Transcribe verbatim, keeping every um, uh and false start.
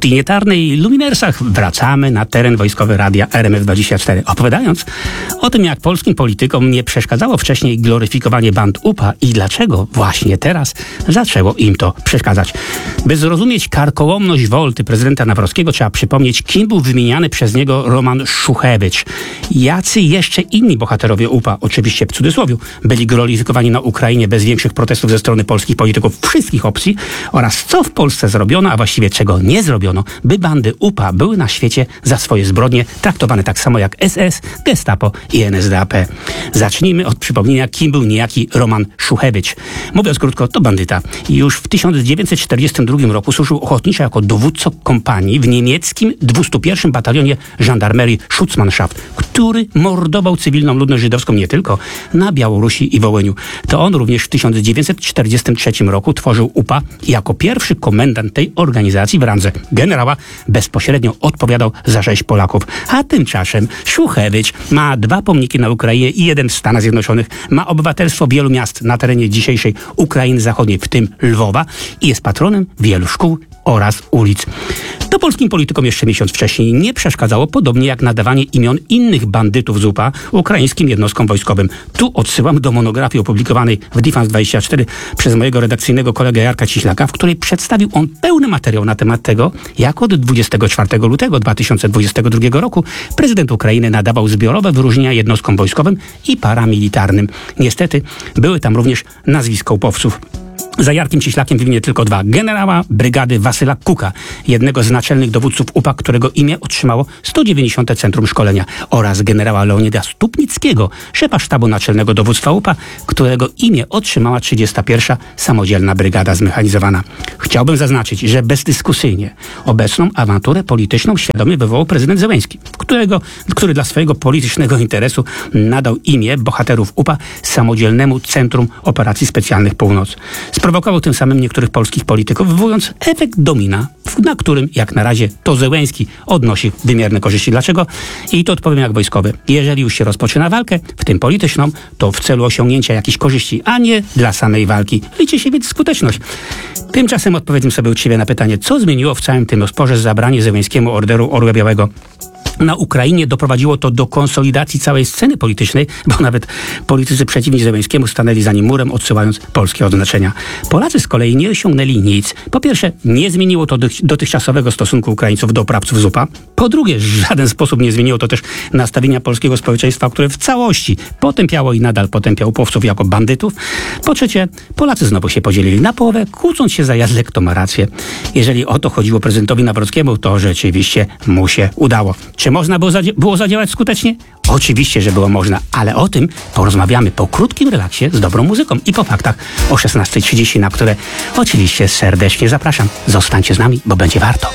Tinitarnej i Luminersach wracamy na teren wojskowy radia R M F dwadzieścia cztery, opowiadając o tym, jak polskim politykom nie przeszkadzało wcześniej gloryfikowanie band U P A i dlaczego właśnie teraz zaczęło im to przeszkadzać. By zrozumieć karkołomność wolty prezydenta Nawrockiego, trzeba przypomnieć, kim był wymieniany przez niego Roman Szuchewicz. Jacy jeszcze inni bohaterowie U P A, oczywiście w cudzysłowiu, byli gloryfikowani na Ukrainie bez większych protestów ze strony polskich polityków wszystkich opcji oraz co w Polsce zrobiono, a właściwie czego nie zrobiono, by bandy U P A były na świecie za swoje zbrodnie traktowane tak samo jak S S, Gestapo i N S D A P. Zacznijmy od przypomnienia, kim był niejaki Roman Szuchewicz. Mówiąc krótko, to bandyta. Już w tysiąc dziewięćset czterdziestym drugim roku służył ochotniczo jako dowódca kompanii w niemieckim dwudziestym pierwszym batalionie żandarmerii Schutzmannschaft, który mordował cywilną ludność żydowską nie tylko na Białorusi i Wołyniu. To on również w tysiąc dziewięćset czterdziestym trzecim roku tworzył U P A i jako pierwszy komendant tej organizacji w randze generała bezpośrednio odpowiadał za rzeź Polaków. A tymczasem Szuchewicz ma dwa pomniki na Ukrainie i jeden w Stanach Zjednoczonych, ma obywatelstwo wielu miast na terenie dzisiejszej Ukrainy Zachodniej, w tym Lwowa, i jest patronem wielu szkół oraz ulic. To polskim politykom jeszcze miesiąc wcześniej nie przeszkadzało, podobnie jak nadawanie imion innych bandytów z U P A ukraińskim jednostkom wojskowym. Tu odsyłam do monografii opublikowanej w Defense dwadzieścia cztery przez mojego redakcyjnego kolegę Jarka Cieślaka, w której przedstawił on pełny materiał na temat tego, jak od dwudziestego czwartego lutego dwa tysiące dwudziestego drugiego roku prezydent Ukrainy nadawał zbiorowe wyróżnienia jednostkom wojskowym i paramilitarnym. Niestety były tam również nazwiska upowców. Za Jarkiem Cieślakiem wymienię tylko dwa. Generała brygady Wasyla Kuka, jednego z naczelnych dowódców U P A, którego imię otrzymało sto dziewięćdziesiąte Centrum Szkolenia, oraz generała Leonida Stupnickiego, szefa sztabu naczelnego dowództwa U P A, którego imię otrzymała trzydziesta pierwsza Samodzielna Brygada Zmechanizowana. Chciałbym zaznaczyć, że bezdyskusyjnie obecną awanturę polityczną świadomie wywołał prezydent Zełenski, którego, który dla swojego politycznego interesu nadał imię bohaterów U P A Samodzielnemu Centrum Operacji Specjalnych Północ. Sprowokował tym samym niektórych polskich polityków, wywołując efekt domina, na którym jak na razie to Zełenski odnosi wymierne korzyści. Dlaczego? I to odpowiem jak wojskowy. Jeżeli już się rozpoczyna walkę, w tym polityczną, to w celu osiągnięcia jakichś korzyści, a nie dla samej walki. Liczy się więc skuteczność. Tymczasem odpowiedzmy sobie uczciwie na pytanie, co zmieniło w całym tym sporze zabranie Zełenskiemu Orderu Orła Białego. Na Ukrainie doprowadziło to do konsolidacji całej sceny politycznej, bo nawet politycy przeciwni Zełenskiemu stanęli za nim murem, odsyłając polskie odznaczenia. Polacy z kolei nie osiągnęli nic. Po pierwsze, nie zmieniło to dotychczasowego stosunku Ukraińców do oprawców z U P A. Po drugie, w żaden sposób nie zmieniło to też nastawienia polskiego społeczeństwa, które w całości potępiało i nadal potępia upowców jako bandytów. Po trzecie, Polacy znowu się podzielili na połowę, kłócąc się za jazdę, kto ma rację. Jeżeli o to chodziło prezydentowi Nawrockiemu, to rzeczywiście mu się udało. Czy można było, zadzie- było zadziałać skutecznie? Oczywiście, że było można, ale o tym porozmawiamy po krótkim relaksie z dobrą muzyką i po faktach o szesnasta trzydzieści, na które oczywiście serdecznie zapraszam. Zostańcie z nami, bo będzie warto.